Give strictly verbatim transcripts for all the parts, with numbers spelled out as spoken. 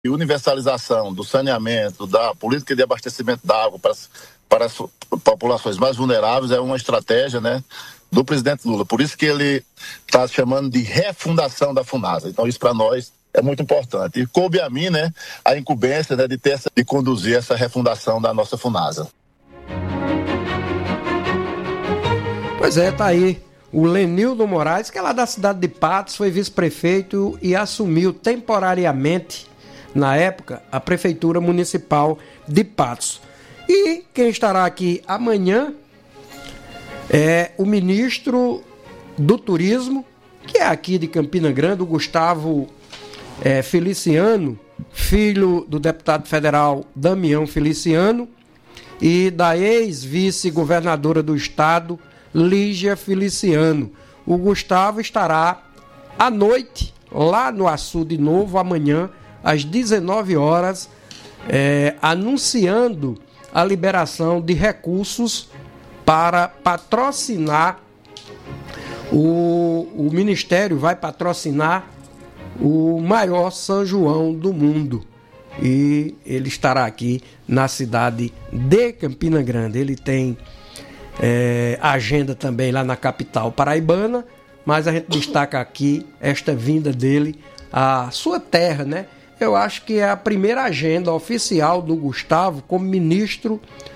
e universalização do saneamento, da política de abastecimento da água para, para as populações mais vulneráveis é uma estratégia, né, do presidente Lula. Por isso que ele está chamando de refundação da FUNASA. Então isso para nós é muito importante. E coube a mim, né, a incumbência, né, de, ter essa, de conduzir essa refundação da nossa FUNASA. Pois é, tá aí o Lenildo Moraes, que é lá da cidade de Patos, foi vice-prefeito e assumiu temporariamente, na época, a Prefeitura Municipal de Patos. E quem estará aqui amanhã é o ministro do Turismo, que é aqui de Campina Grande, o Gustavo é, Feliciano, filho do deputado federal Damião Feliciano e da ex-vice-governadora do estado, Lígia Feliciano. O Gustavo estará à noite, lá no Açude Novo, amanhã, às dezenove horas, é, anunciando a liberação de recursos para patrocinar, o, o Ministério vai patrocinar o maior São João do mundo. E ele estará aqui na cidade de Campina Grande. Ele tem é, agenda também lá na capital paraibana, mas a gente destaca aqui esta vinda dele à sua terra, né? Eu acho que é a primeira agenda oficial do Gustavo como ministro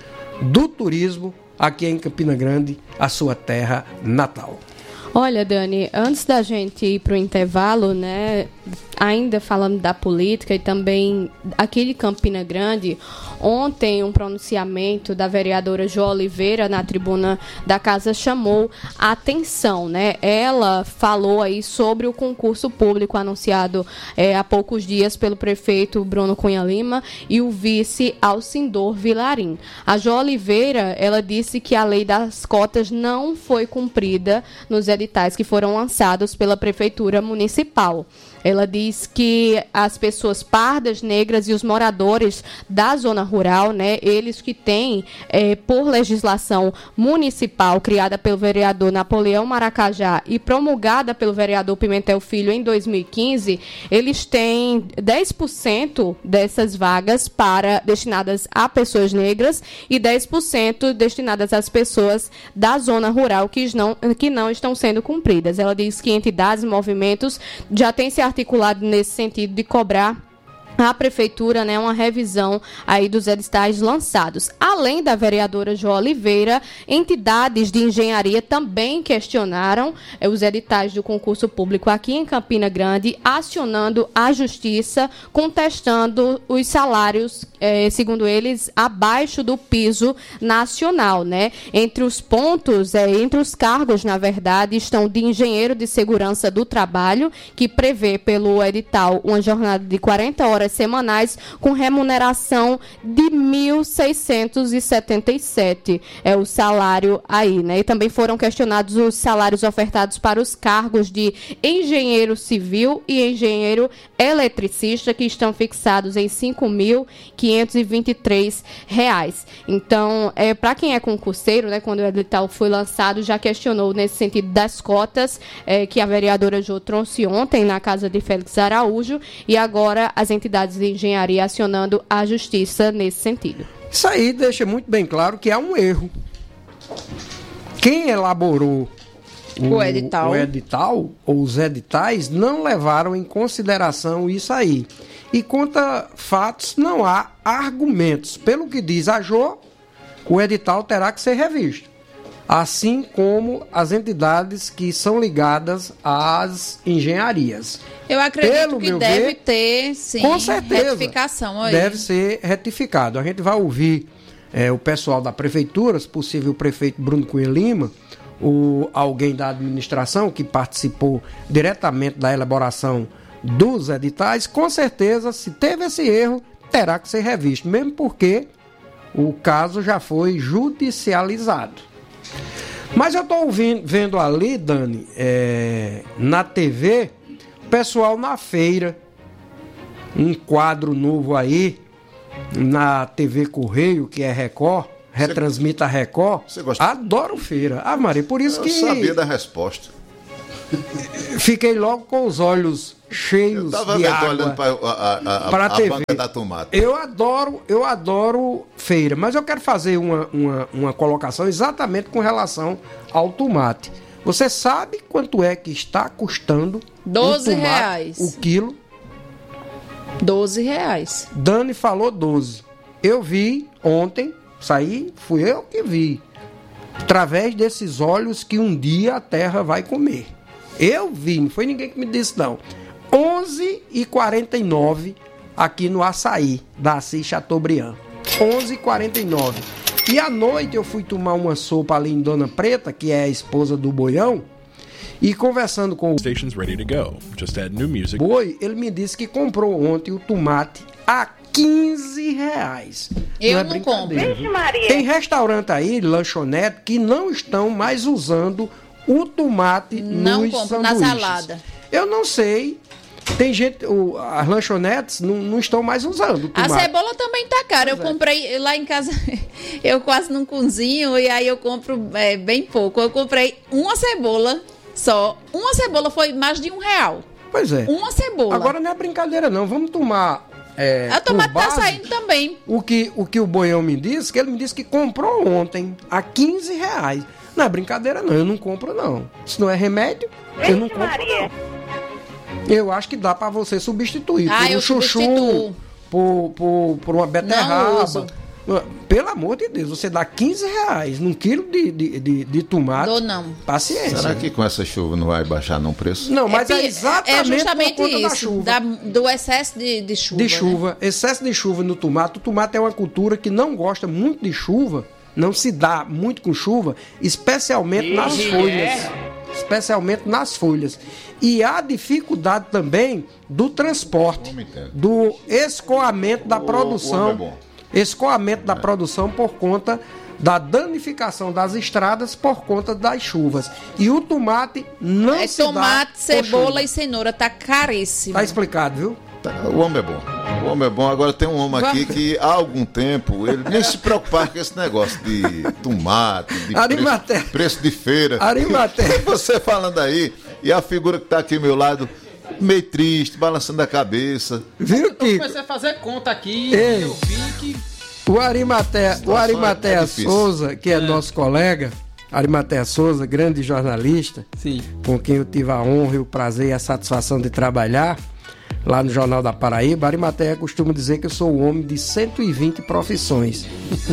do Turismo aqui em Campina Grande, a sua terra natal. Olha, Dani, antes da gente ir para o intervalo, né, ainda falando da política e também aqui de Campina Grande, ontem um pronunciamento da vereadora Jo Oliveira na tribuna da casa chamou a atenção, né? Ela falou aí sobre o concurso público anunciado é, há poucos dias pelo prefeito Bruno Cunha Lima e o vice Alcindor Vilarim. A Jo Oliveira, ela disse que a lei das cotas não foi cumprida nos editais que foram lançados pela prefeitura municipal. Ela diz que as pessoas pardas, negras e os moradores da zona rural, né, eles que têm, é, por legislação municipal criada pelo vereador Napoleão Maracajá e promulgada pelo vereador Pimentel Filho em dois mil e quinze, eles têm dez por cento dessas vagas para, destinadas a pessoas negras e dez por cento destinadas às pessoas da zona rural que não, que não estão sendo cumpridas. Ela diz que entidades e movimentos já têm se articulado nesse sentido de cobrar a prefeitura, né, uma revisão aí dos editais lançados. Além da vereadora Jo Oliveira, entidades de engenharia também questionaram eh, os editais do concurso público aqui em Campina Grande, acionando a justiça, contestando os salários, eh, segundo eles, abaixo do piso nacional, né? Entre os pontos, eh, entre os cargos, na verdade, estão de engenheiro de segurança do trabalho, que prevê pelo edital uma jornada de quarenta horas semanais com remuneração de mil seiscentos e setenta e sete é o salário aí, né? E também foram questionados os salários ofertados para os cargos de engenheiro civil e engenheiro eletricista, que estão fixados em cinco mil quinhentos e vinte e três reais. Então, é, para quem é concurseiro, né, quando o edital foi lançado, já questionou nesse sentido das cotas é, que a vereadora Jo trouxe ontem na casa de Félix Araújo, e agora as entidades de engenharia acionando a justiça nesse sentido. Isso aí deixa muito bem claro que há um erro. Quem elaborou o, o, edital. o edital, ou os editais, não levaram em consideração isso aí. E contra fatos, não há argumentos. Pelo que diz a Jo, o edital terá que ser revisto, assim como as entidades que são ligadas às engenharias. Eu acredito Pelo que meu deve ver, ter, sim, com certeza, retificação aí. Deve ser retificado. A gente vai ouvir é, o pessoal da prefeitura, se possível o prefeito Bruno Cunha Lima, ou alguém da administração que participou diretamente da elaboração dos editais. Com certeza, se teve esse erro, terá que ser revisto, mesmo porque o caso já foi judicializado. Mas eu estou vendo ali, Dani, é, na T V, o pessoal na feira, um quadro novo aí, na T V Correio, que é Record, retransmite a Record. Você gosta? Adoro feira. Ah, Maria, por isso eu que... Eu sabia da resposta. fiquei logo com os olhos cheios tava de água olhando para a, a, para a, a banca da tomate. Eu adoro, eu adoro feira, mas eu quero fazer uma, uma, uma colocação exatamente com relação ao tomate. Você sabe quanto é que está custando doze um tomate, reais. O quilo? doze reais. Dani falou doze. Eu vi ontem, saí, fui eu que vi. Através desses olhos que um dia a terra vai comer. Eu vi, não foi ninguém que me disse não. onze e quarenta e nove aqui no Açaí, da Assis Chateaubriand. onze e quarenta e nove. E à noite eu fui tomar uma sopa ali em Dona Preta, que é a esposa do Boião, e conversando com o Station's ready to go. Just add new music. Boi, ele me disse que comprou ontem o tomate a quinze reais. Eu não, é não compro. Tem restaurante aí, lanchonete, que não estão mais usando o tomate não nos compro, na sanduíches. salada. Eu não sei. Tem gente, o, as lanchonetes não, não estão mais usando o tomate. A cebola também tá cara. Pois eu é. comprei lá em casa, eu quase não cozinho e aí eu compro é, bem pouco. Eu comprei uma cebola só. Uma cebola foi mais de um real. Pois é. Uma cebola. Agora não é brincadeira não, vamos tomar... É, a tomate por tá base, saindo também. O que, o que o Boião me disse, que ele me disse que comprou ontem a quinze reais. Não é brincadeira não, eu não compro não. Se não é remédio, eu não compro não. Eu acho que dá pra você substituir Ah, por um eu chuchu, substituo. por, por, por uma beterraba. uso. Pelo amor de Deus, você dá quinze reais num quilo de, de, de, de tomate. Dou não. Paciência. Será que com essa chuva não vai baixar não o preço? Não, mas é, pi- exatamente é justamente por conta isso, da chuva. da- do excesso de, de chuva. De né? chuva, excesso de chuva no tomate. O tomate é uma cultura que não gosta muito de chuva, não se dá muito com chuva, especialmente nas folhas. Especialmente nas folhas. E há dificuldade também do transporte, do escoamento da O- o produção. homem é bom. Escoamento da produção por conta da danificação das estradas por conta das chuvas. E o tomate não É se dá tomate, com cebola chuva. e cenoura, tá caríssimo. Tá explicado, viu? O homem é bom. O homem é bom. Agora tem um homem aqui Vamos. que há algum tempo ele nem se preocupava com esse negócio de tomate, de Arimaté. preço, preço de feira. Arimaté. E você falando aí, e a figura que tá aqui ao meu lado, meio triste, balançando a cabeça. Viu Eu que comecei a fazer conta aqui, Ei. eu vi que... o Arimaté, o situação Arimaté é difícil. Souza, que é, nosso colega, Arimaté Souza, grande jornalista, Sim. com quem eu tive a honra, e o prazer e a satisfação de trabalhar lá no Jornal da Paraíba, Arimaté costuma dizer que eu sou um homem de cento e vinte profissões.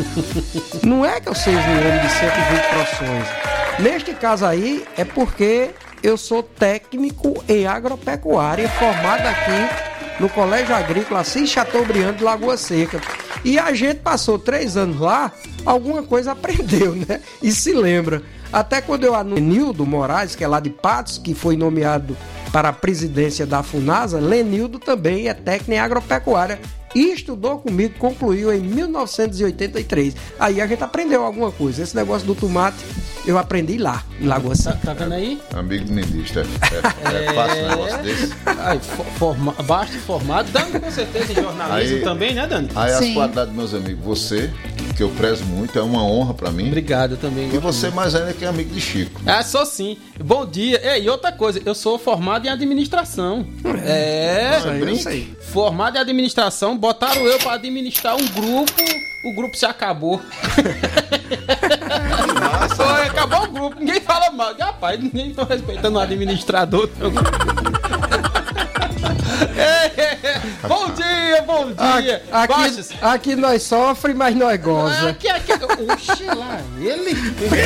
Não é que eu seja um homem de cento e vinte profissões. Neste caso aí, é porque eu sou técnico em agropecuária, formado aqui no Colégio Agrícola Assis Chateaubriand de Lagoa Seca. E a gente passou três anos lá, alguma coisa aprendeu, né? E se lembra. Até quando eu anuncio Lenildo Moraes, que é lá de Patos, que foi nomeado para a presidência da FUNASA, Lenildo também é técnico em agropecuária e estudou comigo, concluiu em mil novecentos e oitenta e três. Aí a gente aprendeu alguma coisa. Esse negócio do tomate eu aprendi lá, em Lagoa Seca. Tá, tá vendo aí? Amigo do ministro, é, é, é fácil um negócio desse. Ai, fo- forma, baixo formado, Dani com certeza em jornalismo Aí- também, né, Dani? Aí as Sim. qualidades, meus amigos, você, que eu prezo muito, é uma honra pra mim. Obrigado, eu também E gosto você muito. mais ainda que é amigo de Chico. Ah, sou sim. Bom dia. E outra coisa, eu sou formado em administração. É, Isso aí eu sei. formado em administração, botaram eu pra administrar um grupo, o grupo se acabou. Foi, acabou o grupo, ninguém fala mal. Rapaz, ninguém tá respeitando o administrador. Não. É, é, é. Bom dia, bom dia. Aqui, Baixos. aqui, aqui nós sofre, mas nós goza. Aqui, aqui, oxe, lá, ele.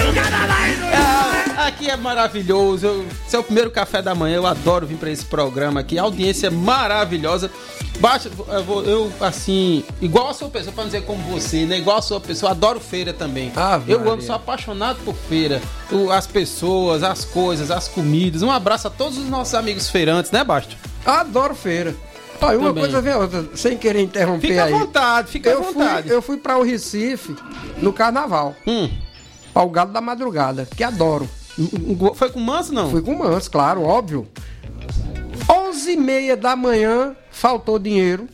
É, aqui é maravilhoso. Eu, esse é o primeiro café da manhã. Eu adoro vir pra esse programa aqui. A audiência é maravilhosa. Baixa, eu, vou- eu, assim, igual a sua pessoa, pra não dizer como você, né? Igual a sua pessoa, eu adoro feira também. Ah, eu Maria. amo, sou apaixonado por feira. O- as pessoas, as coisas, as comidas. Um abraço a todos os nossos amigos feirantes, né, Basto? Adoro feira. Olha, uma Também. coisa vem a outra, sem querer interromper Fica à aí. vontade, fica eu à fui, vontade. eu fui para o Recife no carnaval, Hum, para o Galo da Madrugada, que adoro. foi com manso, não? Fui com o Manso, claro, óbvio. onze e meia da manhã, faltou dinheiro.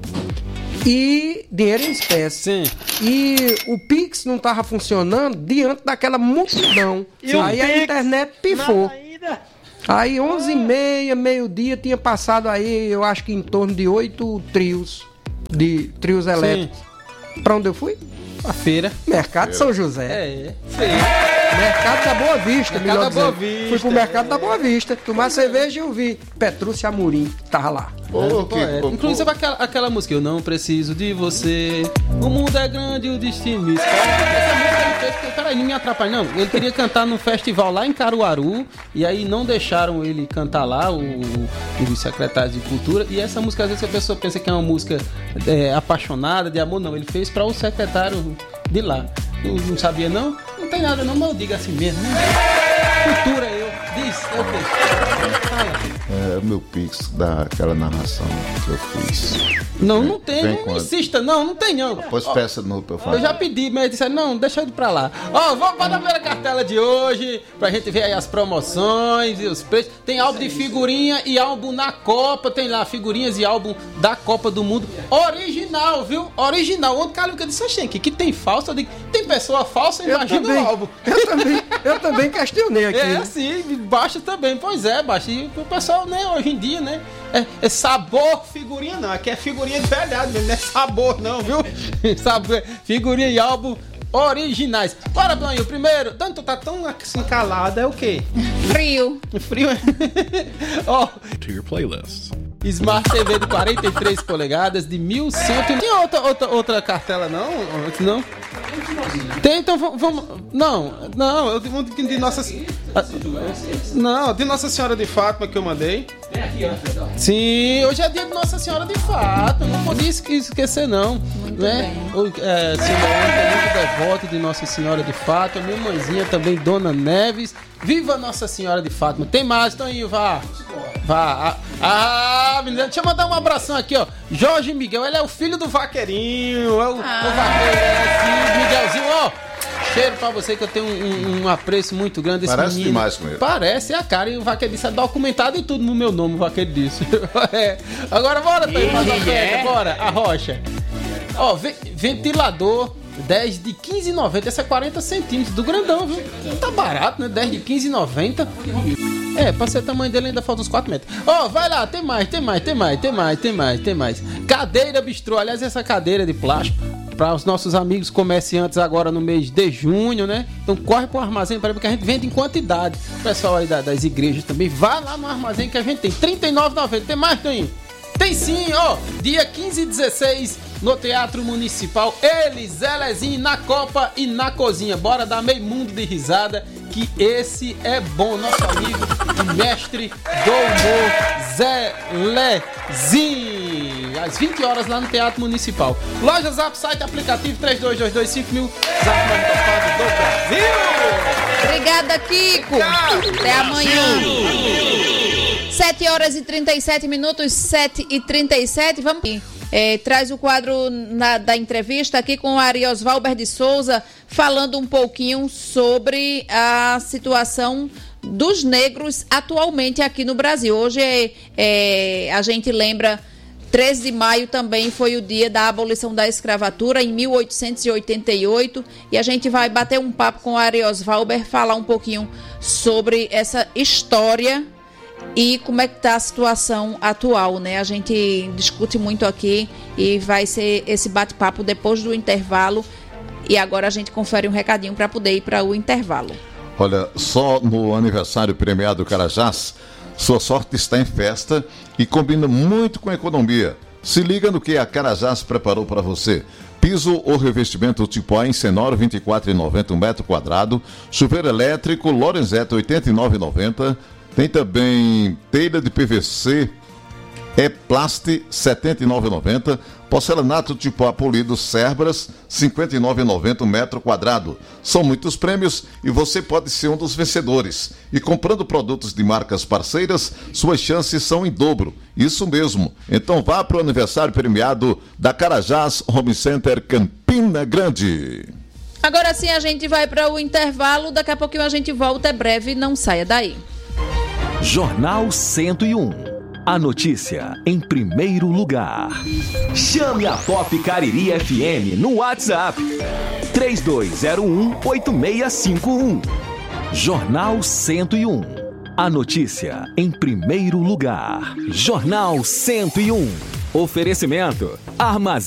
E dinheiro em espécie. Sim. E o Pix não tava funcionando diante daquela multidão. E o Aí a Pix internet pifou. na saída? Aí onze e meia, meio-dia, tinha passado aí, eu acho que em torno de oito trios, de trios elétricos. Pra onde eu fui? A feira. Mercado São José. É, feira. Mercado da Boa Vista, Mercado melhor da Boa dizendo. Vista, Fui pro Mercado é. da Boa Vista, tomar cerveja e eu vi Petrúcia Amorim, que tava lá. Ô, Pô, é. Kiko, Inclusive aquela, aquela música, eu não preciso de você, o mundo é grande e o destino me espera. Essa música ele fez, porque, peraí, não me atrapalhe não. Ele queria cantar num festival lá em Caruaru, e aí não deixaram ele cantar lá, o, o secretário de Cultura, e essa música, às vezes a pessoa pensa que é uma música é, apaixonada, de amor, não. Ele fez para o secretário de lá. Não, não sabia não? Não tem nada não, mas eu digo assim mesmo, né? Cultura, eu. Diz, é o quê? Fala. É o meu pix daquela narração que eu fiz. Não, não tem, Vem não quando? insista, não, não tem não. Pois Ó, peça no pra eu falar. eu já pedi, mas disseram, não, deixa eu ir pra lá. Ó, vamos para a primeira cartela de hoje, pra gente ver aí as promoções e os preços. Tem álbum de figurinha e álbum na Copa, tem lá figurinhas e álbum da Copa do Mundo. Original, viu? Original. Ontem o Carlinhos disse, oxê, que que tem falso? Eu digo, tem pessoa falsa, Eu imagina também, o álbum. eu também, eu também questionei aqui. É, né? sim, baixa também, pois é, baixa. E o pessoal, né, hoje em dia, né, é, é sabor figurinha não, aqui é figurinha de verdade mesmo, não é sabor não, viu? Sabor, figurinha e álbum originais. Bora, Blanho, primeiro, tanto tá tão assim calado, é o quê? Frio. Frio, é? Ó, To your playlist. Smart T V de quarenta e três polegadas de mil e cem. Tem outra, outra, outra cartela não? Antes não? Tem, então vamos. vamos- Não, não, eu tenho de, de Nossa. Não, de Nossa Senhora de Fátima que eu mandei. Sim, hoje é dia de Nossa Senhora de Fátima, não podia esque- esquecer não. Né? O, é, seu Leandro é muito devoto de Nossa Senhora de Fátima, minha mãezinha também, Dona Neves. Viva Nossa Senhora de Fátima. Tem mais, Toninho, vá. Vá. Ah, ah, menina, deixa eu mandar um abração aqui, ó. Jorge Miguel, ele é o filho do vaqueirinho. É o, Ah. o vaqueiro, é, sim, Miguelzinho, ó. Cheiro pra você que eu tenho um, um- um apreço muito grande desse Parece menino. demais com ele. Parece, é a cara. E o vaqueiro disse, é documentado e tudo no meu nome, o vaqueiro disse. É. Agora bora, Toninho, faz a festa, bora. A rocha. Ó, ve- ventilador dez de quinze reais e noventa. Essa é quarenta centímetros do grandão, viu? Não tá barato, né? dez de quinze reais e noventa. É, pra ser o tamanho dele ainda falta uns quatro metros. Ó, vai lá, tem mais, tem mais, tem mais, tem mais, tem mais, tem mais. Cadeira bistrô. Aliás, essa cadeira de plástico para os nossos amigos comerciantes agora no mês de junho, né? Então corre pro armazém para porque a gente vende em quantidade. O pessoal aí da- das igrejas também, vai lá no armazém que a gente tem. trinta e nove reais e noventa. Tem mais, Toninho? Tem sim, ó. Dia quinze e dezesseis no Teatro Municipal. Ele, Zelezinho, na Copa e na Cozinha. Bora dar meio mundo de risada, que esse é bom. Nosso amigo e mestre do humor, Zelezinho. Às vinte horas lá no Teatro Municipal. Loja Zap, site, aplicativo três dois dois dois cinco mil. Zap mais topado do Brasil. Obrigada, Kiko. Até amanhã. sete horas e trinta e sete minutos, sete e trinta e sete. Vamos aqui. É, traz o quadro na- da entrevista aqui com o Ariosvalber de Souza, falando um pouquinho sobre a situação dos negros atualmente aqui no Brasil. Hoje é, é, a gente lembra, treze de maio também foi o dia da abolição da escravatura, em mil oitocentos e oitenta e oito, e a gente vai bater um papo com o Ariosvalber, falar um pouquinho sobre essa história e como é que está a situação atual, né? A gente discute muito aqui e vai ser esse bate-papo depois do intervalo, e agora a gente confere um recadinho para poder ir para o intervalo. Olha, só no aniversário premiado Carajás, sua sorte está em festa e combina muito com a economia. Se liga no que a Carajás preparou para você. Piso ou revestimento tipo A em Senora, vinte e quatro reais e noventa centavos um metro quadrado. Chuveiro elétrico Lorenzetti, oitenta e nove reais e noventa centavos. Tem também telha de P V C E-Plast, setenta e nove reais e noventa centavos. Porcelanato tipo A polido Cerbras, cinquenta e nove reais e noventa centavos um metro quadrado. São muitos prêmios e você pode ser um dos vencedores. E comprando produtos de marcas parceiras, suas chances são em dobro. Isso mesmo. Então vá para o aniversário premiado da Carajás Home Center Campina Grande. Agora sim a gente vai para o intervalo, daqui a pouquinho a gente volta, é breve, não saia daí. Jornal cento e um. A notícia em primeiro lugar. Chame a Pop Cariri F M no WhatsApp três dois zero um oito seis cinco um. Jornal cento e um. A notícia em primeiro lugar. Jornal cento e um. Oferecimento. Armazém